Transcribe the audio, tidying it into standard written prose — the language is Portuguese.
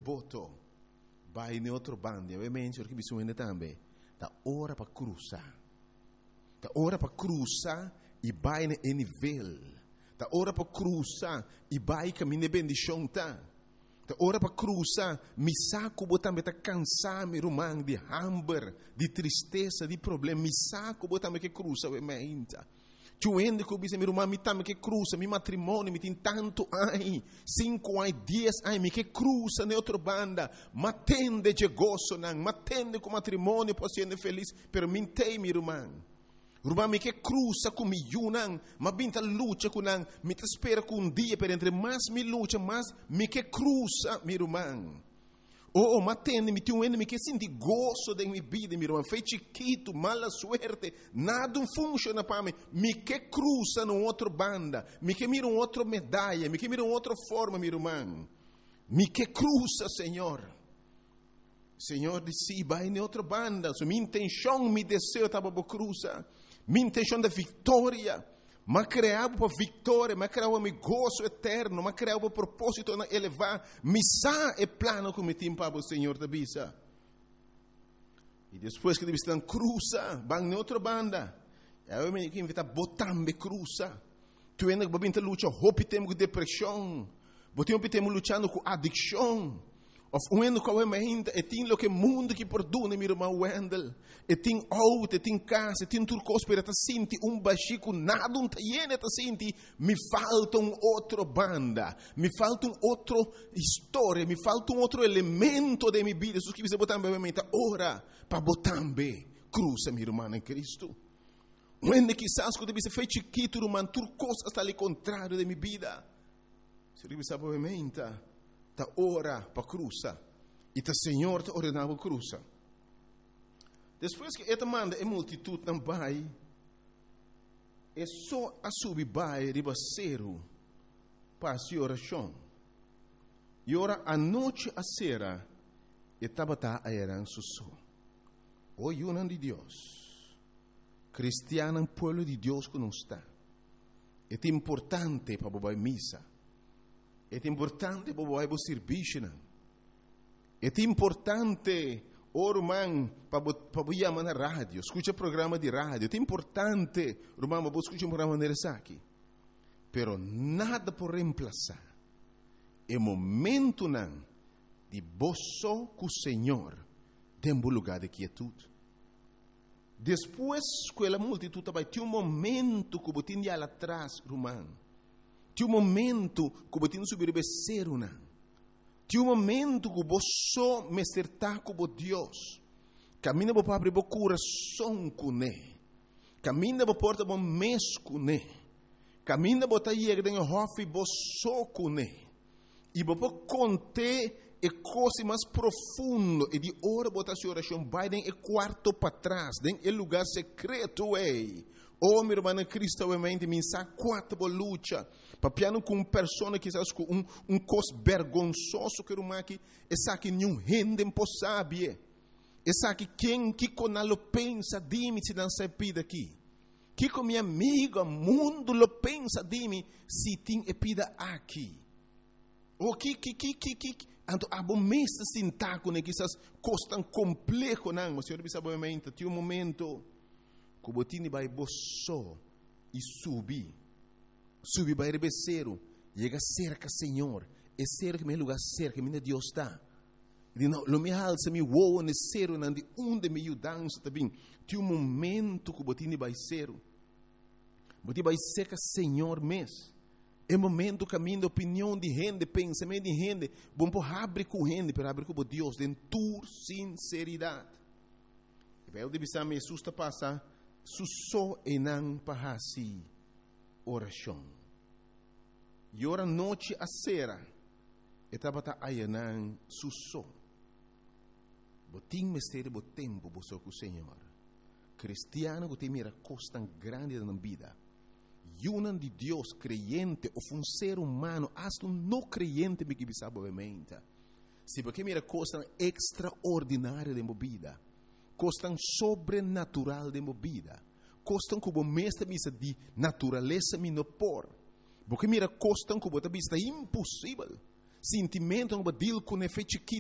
voto. Vai in outro bando. Ovviamente, perché bisogna também. Da ora para cruzar. Da ora para cruzar e vai em nível. Da ora para cruzar e vai caminho de bendição, tá? Da ora para cruzar, mi saco botar me tá cansar, me rumang de hamburger, de tristeza, de problema. Mi saco botar me que cruza, ovviamente. Tu ende que bisa mi rumang mi tá me que cruza, mi matrimônio, mi tem tanto ai, 5 ai, 10 ai, mi que cruza ne outra banda. Matende de gozo, não, matende com matrimônio, posso ser feliz, pero mintei mi rumang. Rumang mi que cruza com mi yunang, ma binta lucha com nang, mi te espera com dia, per entre mais mi lucha, mais mi que cruza mi rumang. Oh, matende, mi tu ende, mi que senti gozo de mi vida, mi rumang, fei chiquito, mala suerte, nada funciona para mim, mi que cruza no outro banda, mi que mira outra medalha, mi que mira outra forma, mi rumang, mi que cruza, Senhor. Senhor disse, vai em outra banda, so, minha intenção, meu desejo estava para cruzar. Minha intenção da vitória, mas criava para vitória, mas criava meu gozo eterno, mas criava para propósito na elevar, missa e plano que me tinha para o Senhor da bisa. E depois que eles estão cruza, vão em outra banda. Eu me invita a botar me cruza. Tu ainda vai ter luta, hope temos com depressão, temos lutando com adicção. Of uendo com a mente, e tem lo que mundo que produz, meu irmão Wendel, e tem auto, e tem casa, e tem tudo coisa para te sentir baxico, nada tá lleno te sentir, me falta outra banda, me falta outra história, me falta outro elemento de minha vida, isso que você botar na minha mente, ora, para botar bem, cruza, meu irmão em Cristo. Uendo quizás quando você fez chiquito, irmão, tudo coisa está ali contrário de minha vida. Se você sabe a minha mente, ta ora para cruza e ta Senhor te ordenava cruza. Depois que esta manda a multitud não vai, é só a subir vai ribaceiro para a oração. E ora a noite a sera e tabata a eran susso. O yunan de Deus, cristiano pueblo de Deus que não está. É importante para a missa. É importante para o serviço. É importante, irmão, para chamar na rádio. Escuta programa de rádio. É importante, irmão, para escutar um programa de aqui. Pero nada por reemplazar. É momento não de boço com o Senhor tem um lugar de quietude. Depois que a multitud vai ter momento que você tem lá atrás, irmão. Tinha momento que você tem que subir o becerro, não. Tinha momento que você me acertar com Deus. Camina para abrir o coração com Ele. Camina para porta o mês com Ele. Camina para ir dentro do hofe você com Ele. E para contar a coisa mais profunda e de hora botar sua oração vai dentro do quarto para trás, dentro do lugar secreto aí. Oh, meu irmão, Cristo, obviamente, me sabe quatro luta. Papiano com pessoa que sabe com cos vergonzoso que uma que essa que nenhum rende impossível. Essa que quem que com lo pensa de mim se não se pida aqui. Que com minha amiga mundo lo pensa de mim se tem pida aqui. O que anto abomesta sintaco né que essas coisas tão complexo não, mas senhor sabe obviamente, tem momento que o botini vai boço e subir vai rebeceiro, chega cerca Senhor, é cerca meu lugar cerca, minha Deus está. E não, lo me alça me voa necessário não de onde me dança também. Tem momento que o botini vai ser, botini vai cerca Senhor mês. É momento caminho de opinião de gente, pensamento de gente, bom por abrir com gente, para abrir com Deus, de tua sinceridade. E vai o de me assusta passar susso e não para si oração. E ora noite a sera, estava tá ayanan susso. Botim mistério bo tempo bo com o Senhor. Cristiano que tem mira coisa tão grande na vida. Yunan de Deus creyente ou um ser humano, hasta um não creyente me que sabe obviamente. Se porque mira coisa extraordinária de vida. Costam sobrenatural de vida. Costam como mestre misa de natureza minopor. Porque mira costam como vista impossível. Sentimento como deal com efeito